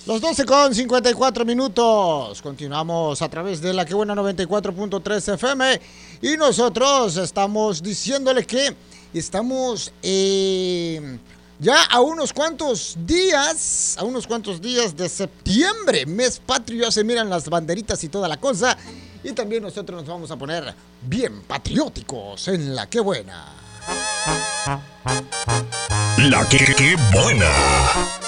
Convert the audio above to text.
Los 12 con 54 minutos. Continuamos a través de la Que Buena 94.3 FM. Y nosotros estamos diciéndole que estamos ya a unos cuantos días de septiembre, mes patrio. Ya se miran las banderitas y toda la cosa. Y también nosotros nos vamos a poner bien patrióticos en la Que Buena. La Que Buena.